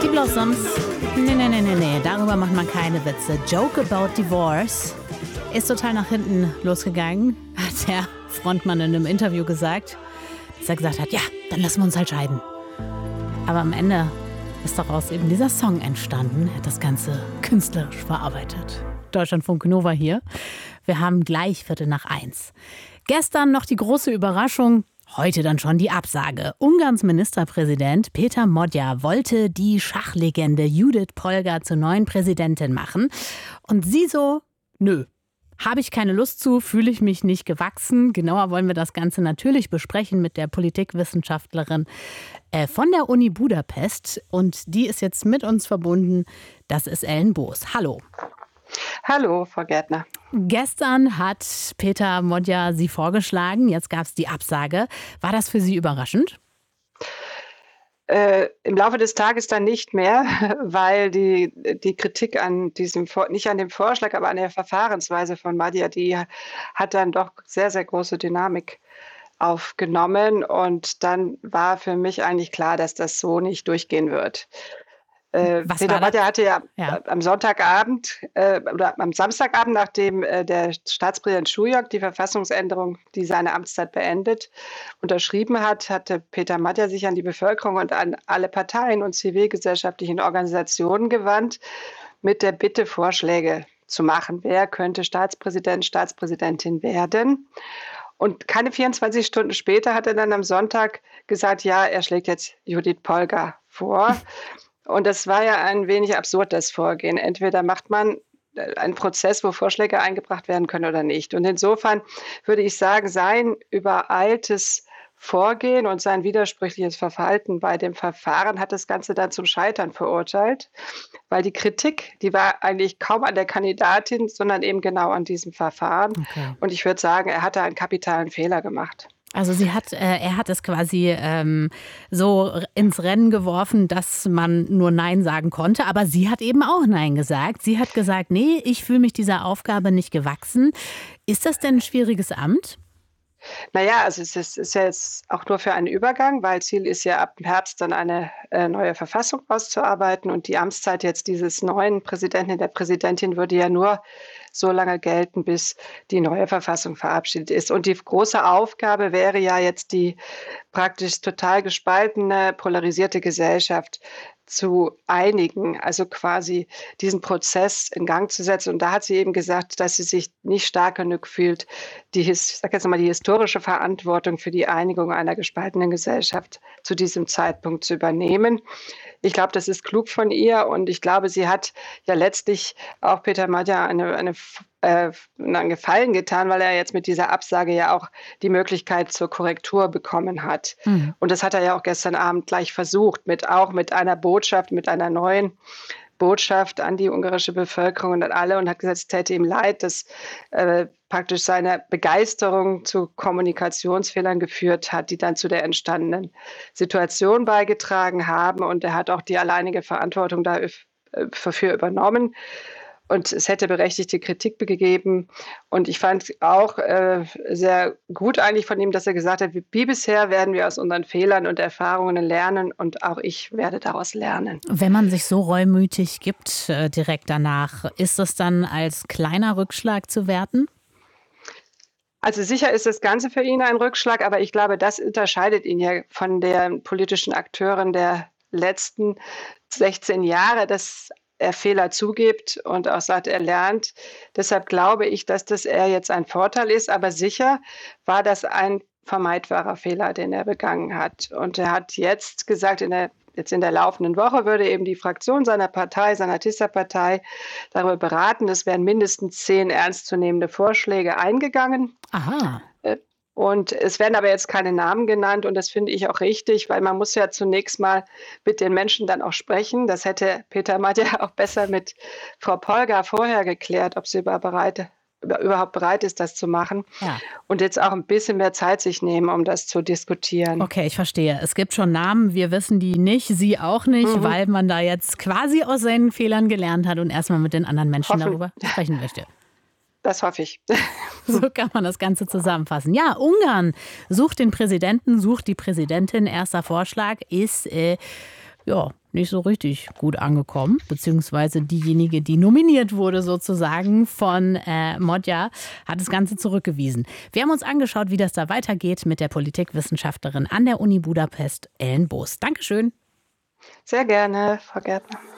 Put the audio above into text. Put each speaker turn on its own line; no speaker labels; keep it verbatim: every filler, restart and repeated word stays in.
Die Blossoms. Nee, nee, nee, nee, nee. Darüber macht man keine Witze. Joke about divorce ist total nach hinten losgegangen, hat der Frontmann in einem Interview gesagt, dass er gesagt hat, ja, dann lassen wir uns halt scheiden. Aber am Ende ist daraus eben dieser Song entstanden. Er hat das Ganze künstlerisch verarbeitet. Deutschlandfunk Nova hier. Wir haben gleich Viertel nach eins. Gestern noch die große Überraschung. Heute dann schon die Absage. Ungarns Ministerpräsident Péter Magyar wollte die Schachlegende Judith Polgar zur neuen Präsidentin machen. Und sie so, nö, habe ich keine Lust zu, fühle ich mich nicht gewachsen. Genauer wollen wir das Ganze natürlich besprechen mit der Politikwissenschaftlerin äh, von der Uni Budapest. Und die ist jetzt mit uns verbunden. Das ist Ellen Boos. Hallo.
Hallo, Frau Gärtner.
Gestern hat Péter Magyar Sie vorgeschlagen, jetzt gab es die Absage. War das für Sie überraschend?
Äh, im Laufe des Tages dann nicht mehr, weil die, die Kritik an diesem, nicht an dem Vorschlag, aber an der Verfahrensweise von Magyar, die hat dann doch sehr, sehr große Dynamik aufgenommen. Und dann war für mich eigentlich klar, dass das so nicht durchgehen wird. Äh,
Was
Péter
war
Magyar hatte ja,
Ja.
am Sonntagabend äh, oder am Samstagabend, nachdem äh, der Staatspräsident Šujok die Verfassungsänderung, die seine Amtszeit beendet, unterschrieben hat, hatte Péter Magyar sich an die Bevölkerung und an alle Parteien und zivilgesellschaftlichen Organisationen gewandt, mit der Bitte, Vorschläge zu machen. Wer könnte Staatspräsident, Staatspräsidentin werden? Und keine vierundzwanzig Stunden später hat er dann am Sonntag gesagt, ja, er schlägt jetzt Judith Polgar vor. Und das war ja ein wenig absurd, das Vorgehen. Entweder macht man einen Prozess, wo Vorschläge eingebracht werden können oder nicht. Und insofern würde ich sagen, sein übereiltes Vorgehen und sein widersprüchliches Verhalten bei dem Verfahren hat das Ganze dann zum Scheitern verurteilt, weil die Kritik, die war eigentlich kaum an der Kandidatin, sondern eben genau an diesem Verfahren.
Okay.
Und ich würde sagen, er hat da einen kapitalen Fehler gemacht.
Also sie hat, äh, er hat es quasi ähm, so ins Rennen geworfen, dass man nur Nein sagen konnte. Aber sie hat eben auch Nein gesagt. Sie hat gesagt, nee, ich fühle mich dieser Aufgabe nicht gewachsen. Ist das denn ein schwieriges Amt?
Naja, also es ist, ist ja jetzt auch nur für einen Übergang, weil Ziel ist ja ab dem Herbst dann eine äh, neue Verfassung auszuarbeiten und die Amtszeit jetzt dieses neuen Präsidenten, der Präsidentin würde ja nur so lange gelten, bis die neue Verfassung verabschiedet ist. Und die große Aufgabe wäre ja jetzt die praktisch total gespaltene, polarisierte Gesellschaft zu einigen, also quasi diesen Prozess in Gang zu setzen. Und da hat sie eben gesagt, dass sie sich nicht stark genug fühlt, die, his- ich sag jetzt mal, die historische Verantwortung für die Einigung einer gespaltenen Gesellschaft zu diesem Zeitpunkt zu übernehmen. Ich glaube, das ist klug von ihr und ich glaube, sie hat ja letztlich auch Péter Magyar eine, eine, äh, einen Gefallen getan, weil er jetzt mit dieser Absage ja auch die Möglichkeit zur Korrektur bekommen hat.
Mhm.
Und das hat er ja auch gestern Abend gleich versucht, mit auch mit einer Botschaft, mit einer neuen Botschaft an die ungarische Bevölkerung und an alle und hat gesagt, es täte ihm leid, dass äh, praktisch seine Begeisterung zu Kommunikationsfehlern geführt hat, die dann zu der entstandenen Situation beigetragen haben. Und er hat auch die alleinige Verantwortung dafür übernommen. Und es hätte berechtigte Kritik gegeben. Und ich fand auch äh, sehr gut eigentlich von ihm, dass er gesagt hat, wie bisher werden wir aus unseren Fehlern und Erfahrungen lernen und auch ich werde daraus lernen.
Wenn man sich so reumütig gibt äh, direkt danach, ist das dann als kleiner Rückschlag zu werten?
Also sicher ist das Ganze für ihn ein Rückschlag, aber ich glaube, das unterscheidet ihn ja von den politischen Akteuren der letzten sechzehn Jahre, dass er Fehler zugibt und auch sagt, er lernt. Deshalb glaube ich, dass das eher jetzt ein Vorteil ist, aber sicher war das ein vermeidbarer Fehler, den er begangen hat. Und er hat jetzt gesagt, in der Jetzt in der laufenden Woche würde eben die Fraktion seiner Partei, seiner Tisza-Partei, darüber beraten. Es wären mindestens zehn ernstzunehmende Vorschläge eingegangen.
Aha.
Äh, Und es werden aber jetzt keine Namen genannt und das finde ich auch richtig, weil man muss ja zunächst mal mit den Menschen dann auch sprechen. Das hätte Péter Magyar auch besser mit Frau Polgar vorher geklärt, ob sie über bereit, über, überhaupt bereit ist, das zu machen.
Ja.
Und jetzt auch ein bisschen mehr Zeit sich nehmen, um das zu diskutieren.
Okay, ich verstehe. Es gibt schon Namen, wir wissen die nicht, Sie auch nicht,
Mhm.
weil man da jetzt quasi aus seinen Fehlern gelernt hat und erstmal mit den anderen Menschen
Hoffen-
darüber sprechen möchte.
Das hoffe ich.
So kann man das Ganze zusammenfassen. Ja, Ungarn sucht den Präsidenten, sucht die Präsidentin. Erster Vorschlag ist, äh, ja, nicht so richtig gut angekommen, beziehungsweise diejenige, die nominiert wurde sozusagen von äh, Modja, hat das Ganze zurückgewiesen. Wir haben uns angeschaut, wie das da weitergeht mit der Politikwissenschaftlerin an der Uni Budapest, Ellen Boos. Dankeschön.
Sehr gerne, Frau Gärtner.